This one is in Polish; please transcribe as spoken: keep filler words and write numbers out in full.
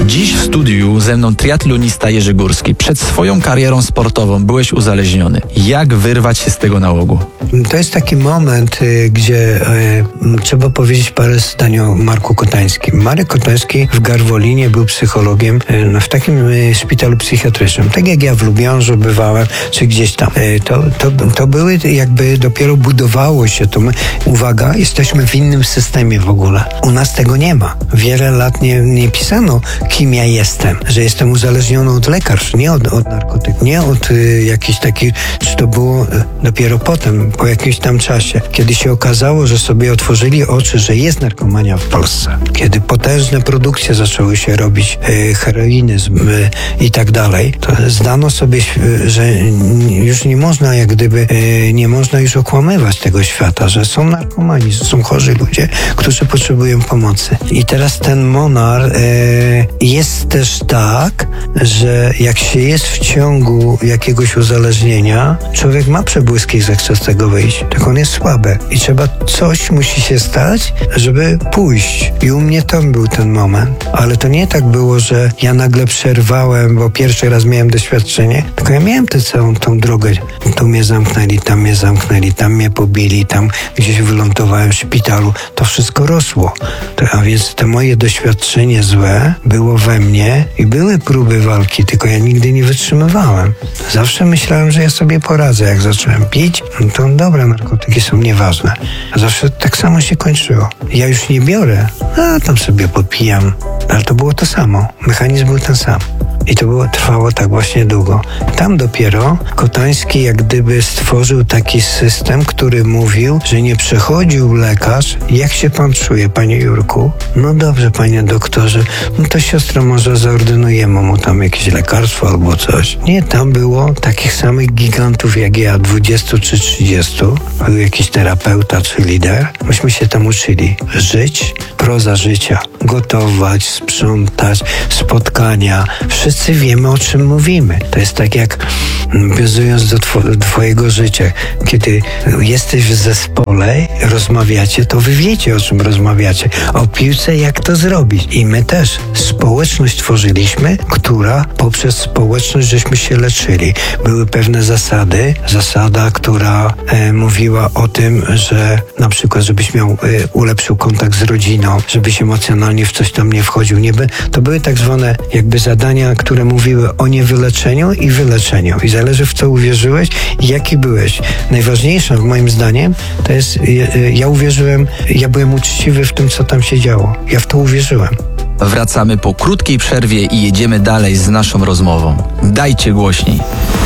Dziś w studiu ze mną triatlonista Jerzy Górski. Przed swoją karierą sportową byłeś uzależniony. Jak wyrwać się z tego nałogu? To jest taki moment, y, gdzie y, trzeba powiedzieć parę zdań o Marku Kotańskim. Marek Kotański w Garwolinie był psychologiem y, w takim y, szpitalu psychiatrycznym. Tak jak ja w Lubiążu bywałem, czy gdzieś tam. Y, to, to, to były jakby dopiero budowało się to. My, uwaga, jesteśmy w innym systemie w ogóle. U nas tego nie ma. Wiele lat nie, nie pisano, kim ja jestem. Że jestem uzależniony od lekarstw, nie od, od narkotyków, nie od y, jakichś takich, czy to było y, dopiero potem, po jakimś tam czasie, kiedy się okazało, że sobie otworzyli oczy, że jest narkomania w Polsce. Kiedy potężne produkcje zaczęły się robić, y, heroinizm y, i tak dalej, to zdano sobie, y, że już nie można, jak gdyby, y, nie można już okłamywać tego świata, że są narkomani, że są chorzy ludzie, którzy potrzebują pomocy. I teraz ten Monar y, jest też tak, że jak się jest w ciągu jakiegoś uzależnienia, człowiek ma przebłyski, że chce z tego wyjść, tylko on jest słaby i trzeba, coś musi się stać, żeby pójść. I u mnie tam był ten moment, ale to nie tak było, że ja nagle przerwałem, bo pierwszy raz miałem doświadczenie, tylko ja miałem tę całą tą drogę. Tu mnie zamknęli, tam mnie zamknęli, tam mnie pobili, tam gdzieś wylądowałem w szpitalu. To wszystko rosło. To, a więc to moje doświadczenie złe było we mnie i były próby walki, tylko ja nigdy nie wytrzymywałem. Zawsze myślałem, że ja sobie poradzę. Jak zacząłem pić, no to dobra, narkotyki są nieważne. A zawsze tak samo się kończyło. Ja już nie biorę, a tam sobie popijam. Ale to było to samo. Mechanizm był ten sam. I to było, trwało tak właśnie długo. Tam dopiero Kotański jak gdyby stworzył taki system, który mówił, że nie przechodził lekarz. Jak się pan czuje, panie Jurku? No dobrze, panie doktorze. No to siostra może zaordynujemy mu tam jakieś lekarstwo albo coś. Nie, tam było takich samych gigantów jak ja, dwudziestu czy trzydziestu. Był jakiś terapeuta czy lider. Myśmy się tam uczyli żyć, proza życia, gotować, sprzątać, spotkania. Wszyscy wiemy, o czym mówimy. To jest tak jak nawiązując do two- twojego życia. Kiedy jesteś w zespole, rozmawiacie, to wy wiecie, o czym rozmawiacie. O piłce, jak to zrobić. I my też społeczność tworzyliśmy, która poprzez społeczność żeśmy się leczyli. Były pewne zasady. Zasada, która e, mówiła o tym, że na przykład, żebyś miał, e, ulepszył kontakt z rodziną, żebyś emocjonalnie w coś tam nie wchodził. Nie by, to były tak zwane jakby zadania, które mówiły o niewyleczeniu i wyleczeniu. I zależy, w co uwierzyłeś i jaki byłeś. Najważniejsze, moim zdaniem, to jest, ja uwierzyłem, ja byłem uczciwy w tym, co tam się działo. Ja w to uwierzyłem. Wracamy po krótkiej przerwie i jedziemy dalej z naszą rozmową. Dajcie głośniej.